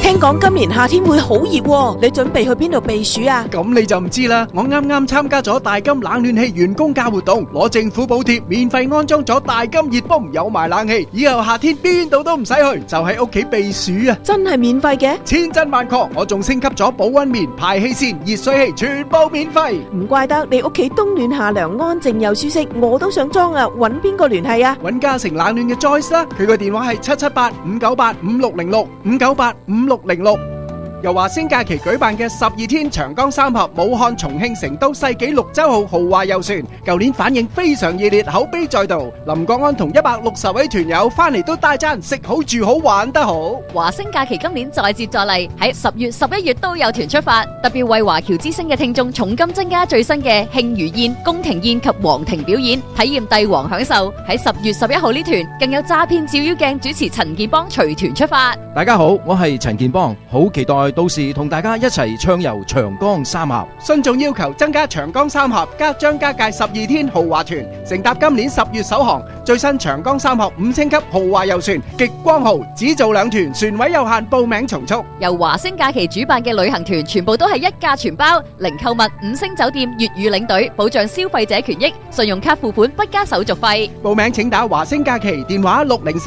聽講今年夏天會好熱喎，你準備去邊度避暑啊？ 咁你就唔知啦，我啱啱參加咗大金冷暖氣員工價活動，攞政府補貼，免費安裝咗大金熱泵，有埋冷氣，以後夏天邊度都唔使去，就喺屋企避暑啊！ 真係免費嘅？ 千真萬確，我仲升級咗保溫棉、排氣扇、熱水器，全部免費。 唔怪得你屋企冬暖夏涼，安靜又舒適，我都想裝啊！搵邊個聯繫啊？ 搵嘉誠冷暖嘅 Joyce 啦，佢個電話係778-598-5606，598-5606。由華星假期舉辦嘅12天長江三峽武漢、重慶、成都世紀綠洲號豪華遊船，舊年反應非常熱烈，口碑在度。林國安同160位團友翻嚟都大讚食好住好玩得好。 華星假期今年再接再厲，喺10月、11月都有團出發，特別為華僑之星嘅聽眾重金增加最新嘅慶餘宴、宮廷宴及皇庭表演，體驗帝王享受。喺10月11號呢團更有詐騙照妖鏡主持陳建邦隨團出發。 大家好，我係陳建邦，好期待到時同大家一齊暢遊長江三峽。 信眾要求增加長江三峽加張家界12天豪華團，乘搭今年10月首航最新長江三峽5星級豪華遊船極光號，只做2團，船位有限，報名從速。 由華星假期主辦嘅旅行團全部都係一價全包，零購物、5星酒店、粵語領隊，保障消費者權益，信用卡付款不加手續費。 報名請打華星假期電話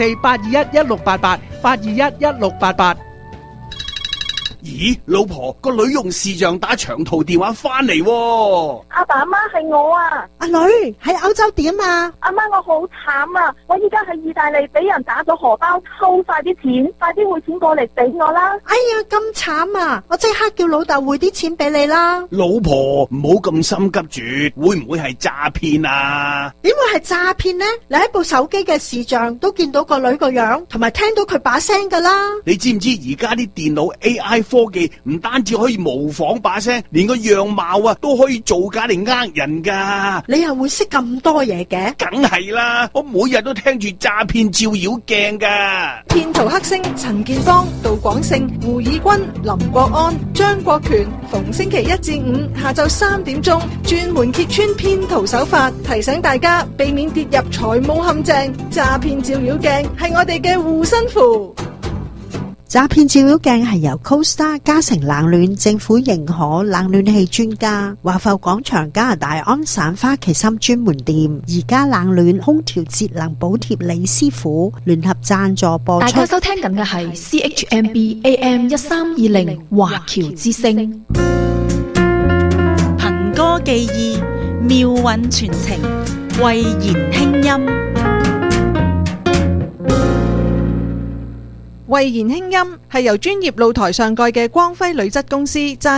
604-821-1688，821-1688。 咦，老婆，個女用視像打長途電話翻嚟喎。 阿爸阿媽係我啊。 阿女喺歐洲點啊？ 阿媽，我好慘啊！我依家喺意大利俾人打咗荷包，偷晒啲錢，快啲匯錢過嚟俾我啦！ 哎呀，咁慘啊！我即刻叫老豆匯啲錢俾你啦。 老婆，唔好咁心急住，會唔會係詐騙啊？ 點會係詐騙呢？你喺部手機嘅視像都見到個女個樣，同埋聽到佢把聲噶啦。 你知唔知而家啲電腦 AI 科技唔單止可以模仿把聲，連個樣貌啊都可以造假嚟呃人噶。 你又會識咁多嘢嘅？ 梗係啦，我每日都聽住詐騙照妖鏡噶。 騙徒黑星陳建邦、杜廣勝、胡以軍、林國安、張國權，逢星期1至5下晝3點鐘，專門揭穿騙徒手法，提醒大家避免跌入財務陷阱。詐騙照妖鏡係我哋嘅護身符。 詐騙照妖鏡係由 CoStar 嘉誠冷暖政府認可冷暖氣專家華埠廣場加拿大安省花旗參專門店宜家冷暖空調節能補貼李師傅聯合贊助播出。 大家收聽緊嘅係 CHMB AM 1320華僑之聲， 憑歌寄意，妙韻傳情，慧言輕音。 慧言輕音係由專業露台上蓋嘅光輝鋁質公司